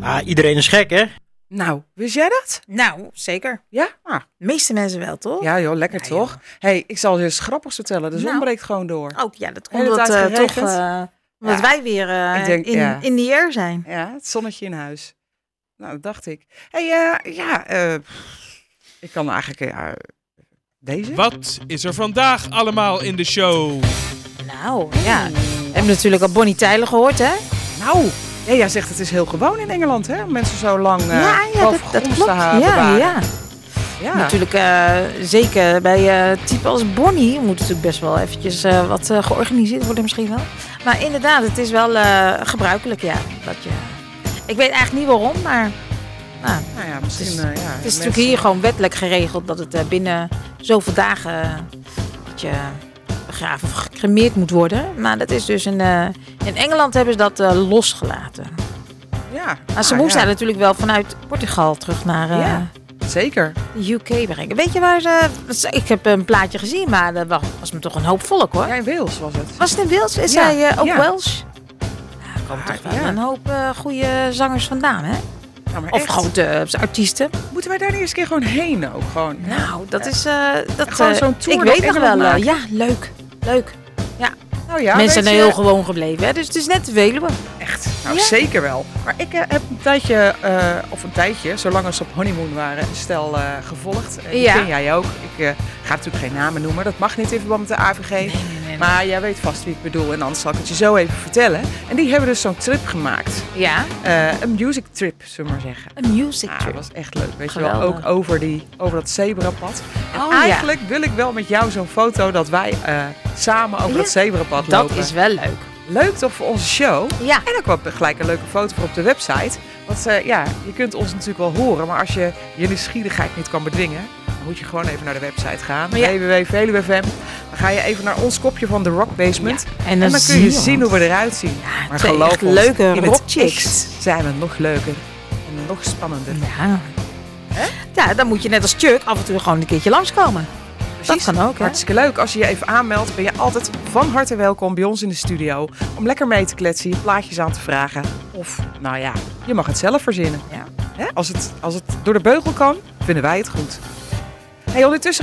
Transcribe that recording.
Iedereen is gek, hè? Nou, wist jij dat? Nou, zeker. Ja? Ah. De meeste mensen wel, toch? Ja joh, lekker toch? Joh. Hey, ik zal je eens grappigs vertellen. De zon Nou. breekt gewoon door. Ook, ja, dat Hele komt tijd toch geregend. omdat wij weer Ik denk, in the air zijn. Ja, het zonnetje in huis. Nou, dat dacht ik. Hey, ik kan eigenlijk... deze? Wat is er vandaag allemaal in de show? Nou, ja. We hebben natuurlijk al Bonnie Tyler gehoord, hè? Nou, jij zegt het is heel gewoon in Engeland, hè? Om mensen zo lang dat gronds klopt. te bewaren. Ja. Natuurlijk, zeker bij type als Bonnie moet natuurlijk best wel eventjes wat georganiseerd worden misschien wel. Maar inderdaad, het is wel gebruikelijk, ja. Dat je... Ik weet eigenlijk niet waarom, maar... Nou ja, misschien... het is natuurlijk hier gewoon wettelijk geregeld dat het binnen zoveel dagen... dat je begraven of gecremeerd moet worden. Maar dat is dus in Engeland hebben ze dat losgelaten. Ja. Maar ze moesten natuurlijk wel vanuit Portugal terug naar... Zeker. De UK brengen. Weet je waar ze... Ik heb een plaatje gezien, maar dat was me toch een hoop volk, hoor. Ja, in Wales was het. Was het in Wales? Is hij ook Welsh? Ja, er komen toch wel een hoop goede zangers vandaan, hè? Ja, maar of echt, grote artiesten. moeten wij daar niet eens een keer gewoon heen ook? Gewoon, Nou, dat is... gewoon zo'n tour ik door weet nog Engeland wel. maken. Ja, leuk. Ja. Nou ja, mensen zijn weet je, heel gewoon gebleven, hè? Dus het is net te Veluwe. Echt? Nou, zeker wel. Maar ik heb een tijdje, zolang als ze op honeymoon waren, een stel gevolgd. Die ken jij ook. Ik ga natuurlijk geen namen noemen. Dat mag niet in verband met de AVG. Nee. Maar jij weet vast wie ik bedoel. En anders zal ik het je zo even vertellen. En die hebben dus zo'n trip gemaakt. Ja. Een music trip, zullen we maar zeggen. Een music trip. Dat was echt leuk. Weet Geweldig. je wel, ook over dat zebrapad. En eigenlijk wil ik wel met jou zo'n foto dat wij samen over dat zebrapad lopen. Dat is wel leuk. Leuk toch voor onze show? Ja. En ook wel gelijk een leuke foto voor op de website. Want je kunt ons natuurlijk wel horen, maar als je je nieuwsgierigheid niet kan bedwingen, dan moet je gewoon even naar de website gaan. www.veluwe.fm. Dan ga je even naar ons kopje van de Rock Basement. Ja. En dan kun je zien hoe we eruit zien. Ja, maar geloof ons, leuke in rockchicks het echt zijn we nog leuker en nog spannender. Ja. Ja, dan moet je net als Chuck af en toe gewoon een keertje langskomen. Precies. Dat kan ook, hè? Hartstikke leuk. Als je je even aanmeldt, ben je altijd van harte welkom bij ons in de studio. Om lekker mee te kletsen, je plaatjes aan te vragen. Of, nou ja, je mag het zelf verzinnen. Ja. Hè? Als het door de beugel kan, vinden wij het goed. Hey, ondertussen